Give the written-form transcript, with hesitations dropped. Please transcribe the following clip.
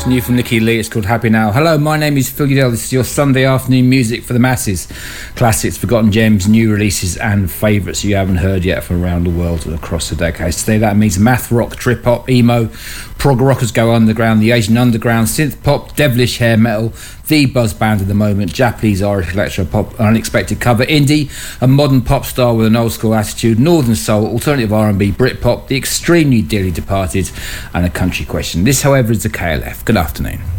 New from Nicky Lee. It's called Happy Now. Hello, my name is Phil Udell. This is your Sunday afternoon music for the masses. Classics, forgotten gems, new releases and favourites you haven't heard yet from around the world and across the decades. Today that means math rock, trip hop, emo, prog rockers go underground, the Asian underground, synth pop, devilish hair metal, the buzz band of the moment, Japanese Irish electro pop, an unexpected cover, indie, a modern pop star with an old school attitude, northern soul, alternative R&B, Britpop, the extremely dearly departed, and a country question. This, however, is the KLF. Good afternoon.